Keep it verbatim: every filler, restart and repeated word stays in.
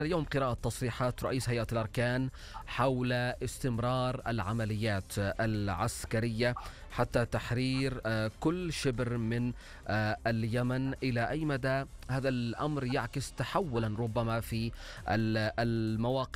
اليوم قراءة تصريحات رئيس هيئة الأركان حول استمرار العمليات العسكرية حتى تحرير آه، كل شبر من آه، اليمن. إلى أي مدى هذا الأمر يعكس تحولا ربما في ال- المواقف